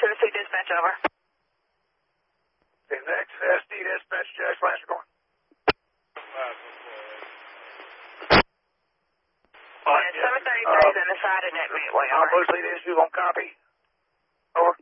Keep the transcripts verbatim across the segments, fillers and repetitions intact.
seven two dispatch, over. Is X S D dispatch, Jack Flash going? Yeah, seven thirty-three is in the side of that midway, Uh, over. Bruce Lee, the issue on copy. Over.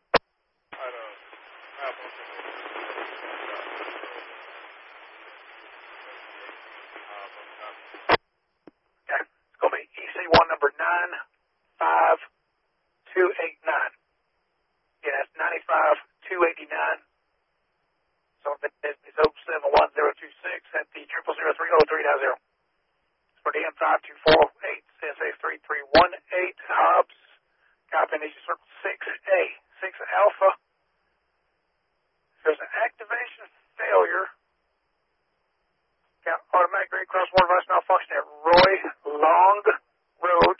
Okay, it's going to be E C one number nine five two eight nine. Yeah, that's ninety-five two eighty-nine. So it's oh seven one zero two six at the triple zero three oh three nine zero. It's for D M five two four eight, S A three three one eight, Hobbs. Copy, Nation Circle six A, six Alpha. There's an activation failure. Got automatic grade cross water device malfunction at Roy Long Road.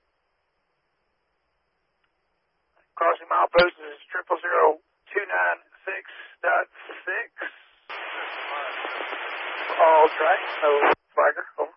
Crossing milepost is triple zero two nine six dot six. All track, no flagger. Over.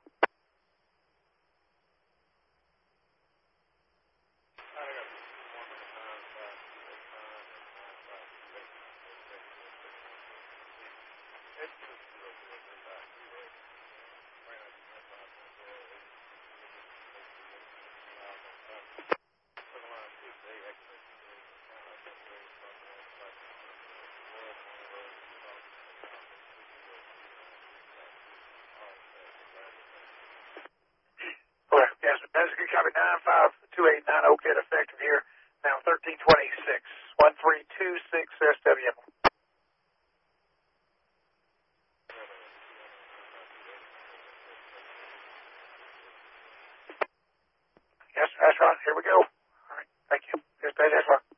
Okay, yes, that's a good copy. nine five two eight nine, okay, effective here. Now thirteen twenty-six, one three two six S W. Yes, that's right. Here we go. All right, thank you. Yes, that's right.